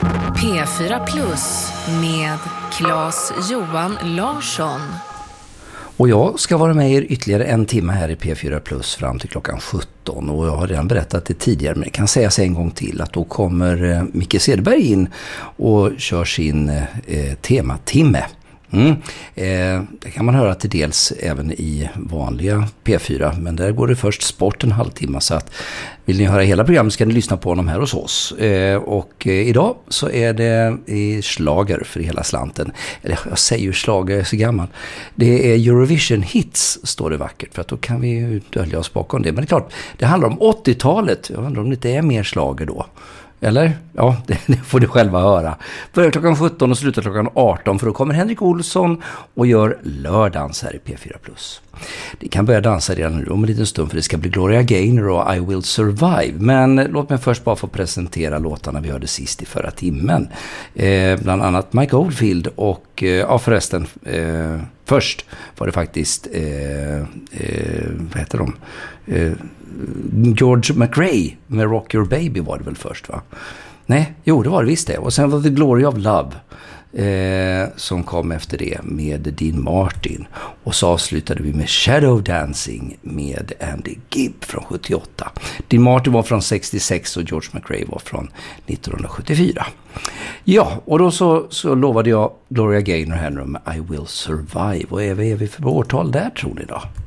P4 Plus med Claes-Johan Larsson. Och jag ska vara med er ytterligare en timme här i P4 Plus fram till klockan 17. Och jag har redan berättat det tidigare, men det kan sägas en gång till att då kommer Micke Cederberg in och kör sin tematimme. Det kan man höra till dels även i vanliga P4, men där går det först sport en halvtimme, så att vill ni höra hela programmet ska ni lyssna på honom här hos oss. Och idag så är det i slager för hela slanten. Eller jag säger ju slager, jag är så gammal. Det är Eurovision Hits, står det vackert, för att då kan vi ju dölja oss bakom det. Men det är klart, det handlar om 80-talet. Jag undrar om det inte är mer slager då. Eller? Ja, det får du själva höra. Börjar klockan 17 och slutar klockan 18, för då kommer Henrik Olsson och gör lördans här i P4 Plus. Ni kan börja dansa redan nu om en liten stund, för det ska bli Gloria Gaynor och I Will Survive. Men låt mig först bara få presentera låtarna vi hörde sist i förra timmen. Bland annat Mike Oldfield och, förresten, först var det faktiskt, vad heter de? George McRae med Rock Your Baby var det väl först, va? Nej, jo det var det visst det. Och sen var det Glory of Love som kom efter det med Dean Martin. Och så avslutade vi med Shadow Dancing med Andy Gibb från 78. Dean Martin var från 66 och George McRae var från 1974. Ja, och då så lovade jag Gloria Gaynor här med I Will Survive. Och är vi för årtal där, tror ni då?